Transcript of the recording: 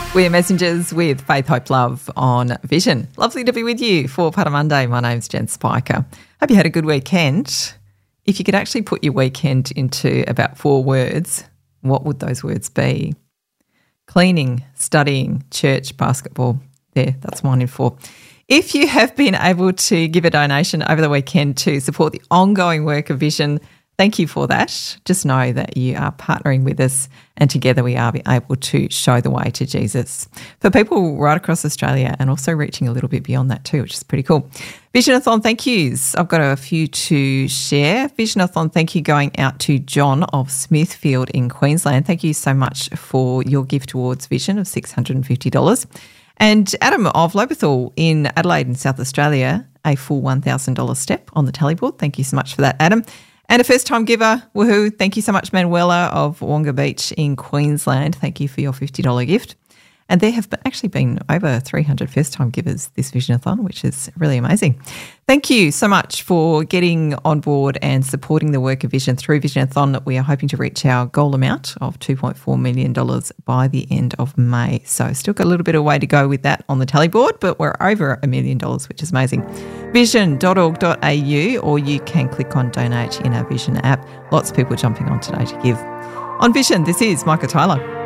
We're Messengers with Faith, Hope, Love on Vision. Lovely to be with you for Para Monday. My name's Jen Spiker. Hope you had a good weekend. If you could actually put your weekend into about 4 words, what would those words be? Cleaning, studying, church, basketball. There, that's mine in 4. If you have been able to give a donation over the weekend to support the ongoing work of Vision, thank you for that. Just know that you are partnering with us and together we are able to show the way to Jesus for people right across Australia and also reaching a little bit beyond that too, which is pretty cool. Visionathon thank yous. I've got a few to share. Visionathon thank you going out to John of Smithfield in Queensland. Thank you so much for your gift towards Vision of $650. And Adam of Lobethal in Adelaide in South Australia, a full $1,000 step on the tally board. Thank you so much for that, Adam. And a first-time giver, woohoo, thank you so much, Manuela of Wonga Beach in Queensland. Thank you for your $50 gift. And there have actually been over 300 first-time givers this Visionathon, which is really amazing. Thank you so much for getting on board and supporting the work of Vision through Visionathon. We are hoping to reach our goal amount of $2.4 million by the end of May. So still got a little bit of way to go with that on the tally board, but we're over $1 million, which is amazing. Vision.org.au, or you can click on donate in our Vision app. Lots of people jumping on today to give. On Vision, this is Micah Tyler.